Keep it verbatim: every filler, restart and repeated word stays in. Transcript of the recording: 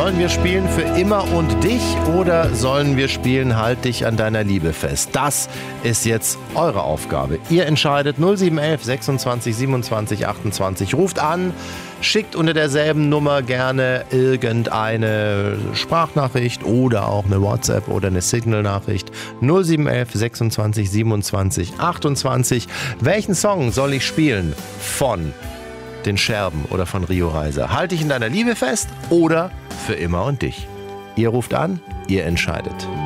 Sollen wir spielen für immer und dich oder sollen wir spielen Halt dich an deiner Liebe fest? Das ist jetzt eure Aufgabe. Ihr entscheidet. null sieben elf sechsundzwanzig siebenundzwanzig achtundzwanzig. Ruft an, schickt unter derselben Nummer gerne irgendeine Sprachnachricht oder auch eine WhatsApp oder eine Signal-Nachricht. null sieben elf sechsundzwanzig siebenundzwanzig achtundzwanzig. Welchen Song soll ich spielen von den Scherben oder von Rio Reiser? Halt dich in deiner Liebe fest oder für immer und dich? Ihr ruft an, ihr entscheidet.